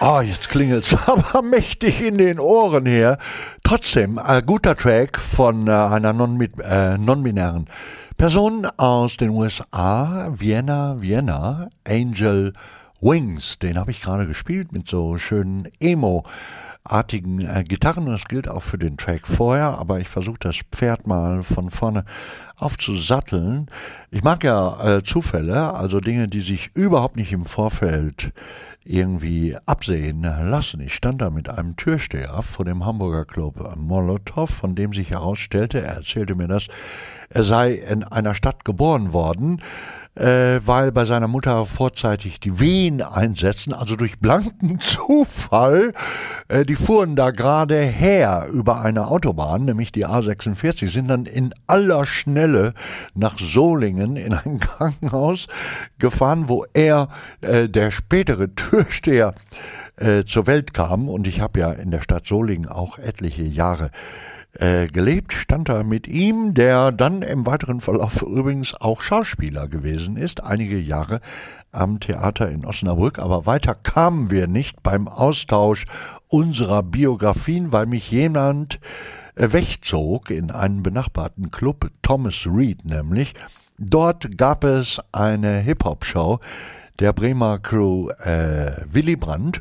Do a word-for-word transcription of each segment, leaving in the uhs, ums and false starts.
Oh, jetzt klingelt's aber mächtig in den Ohren hier. Trotzdem, ein guter Track von äh, einer non-mit- äh, non-binären Person aus den U S A, Vienna, Vienna, Angel Wings. Den habe ich gerade gespielt mit so schönen Emo-artigen äh, Gitarren. Das gilt auch für den Track vorher, aber ich versuche das Pferd mal von vorne aufzusatteln. Ich mag ja äh, Zufälle, also Dinge, die sich überhaupt nicht im Vorfeld irgendwie absehen lassen. Ich stand da mit einem Türsteher vor dem Hamburger Club Molotow, von dem sich herausstellte, er erzählte mir das, er sei in einer Stadt geboren worden, äh, weil bei seiner Mutter vorzeitig die Wehen einsetzen, also durch blanken Zufall. Äh, die fuhren da gerade her über eine Autobahn, nämlich die A sechsundvierzig, sind dann in aller Schnelle nach Solingen in ein Krankenhaus gefahren, wo er, äh, der spätere Türsteher, äh, zur Welt kam. Und ich habe ja in der Stadt Solingen auch etliche Jahre Äh, gelebt, stand da mit ihm, der dann im weiteren Verlauf übrigens auch Schauspieler gewesen ist, einige Jahre am Theater in Osnabrück, aber weiter kamen wir nicht beim Austausch unserer Biografien, weil mich jemand äh, wegzog in einen benachbarten Club, Thomas Reed nämlich. Dort gab es eine Hip-Hop-Show der Bremer Crew äh, Willy Brandt.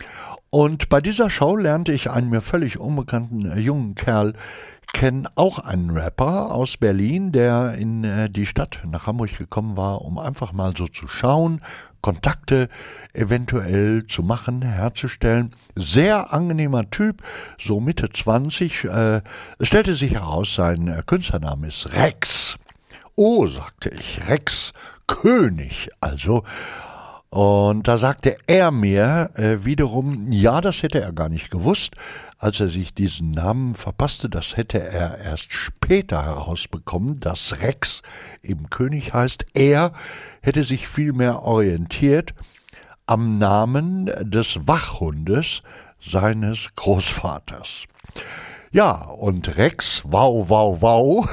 Und bei dieser Show lernte ich einen mir völlig unbekannten äh, jungen Kerl kennen, auch einen Rapper aus Berlin, der in äh, die Stadt nach Hamburg gekommen war, um einfach mal so zu schauen, Kontakte eventuell zu machen, herzustellen. Sehr angenehmer Typ, so Mitte zwanzig. Äh, es stellte sich heraus, sein äh, Künstlername ist Rex. Oh, sagte ich, Rex König, also. Und da sagte er mir äh, wiederum, ja, das hätte er gar nicht gewusst, als er sich diesen Namen verpasste. Das hätte er erst später herausbekommen, dass Rex eben König heißt. Er hätte sich vielmehr orientiert am Namen des Wachhundes seines Großvaters. Ja, und Rex, wow, wow, wow,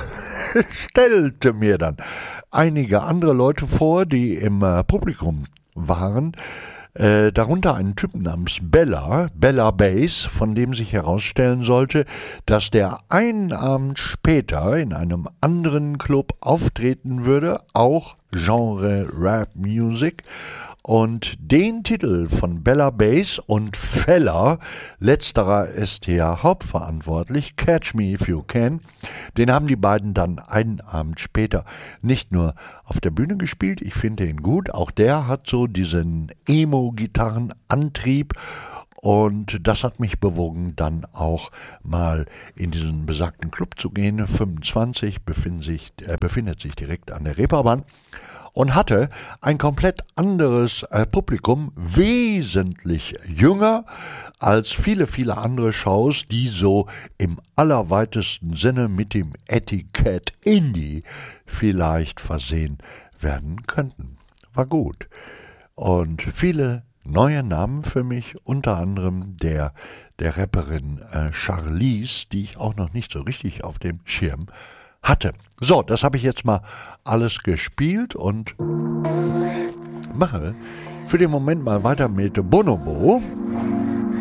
stellte mir dann einige andere Leute vor, die im äh, Publikum waren, äh, darunter einen Typen namens Bella, Bella Bass, von dem sich herausstellen sollte, dass der einen Abend später in einem anderen Club auftreten würde, auch Genre Rap Music. Und den Titel von Bella Bass und Fella, letzterer ist ja hauptverantwortlich, Catch Me If You Can, den haben die beiden dann einen Abend später nicht nur auf der Bühne gespielt, ich finde ihn gut, auch der hat so diesen Emo-Gitarrenantrieb und das hat mich bewogen, dann auch mal in diesen besagten Club zu gehen. fünfundzwanzig befindet sich, äh, befindet sich direkt an der Reeperbahn. Und hatte ein komplett anderes äh, Publikum, wesentlich jünger als viele, viele andere Shows, die so im allerweitesten Sinne mit dem Etikett Indie vielleicht versehen werden könnten. War gut. Und viele neue Namen für mich, unter anderem der, der Rapperin äh, Charlize, die ich auch noch nicht so richtig auf dem Schirm hatte. So, das habe ich jetzt mal alles gespielt und mache für den Moment mal weiter mit Bonobo.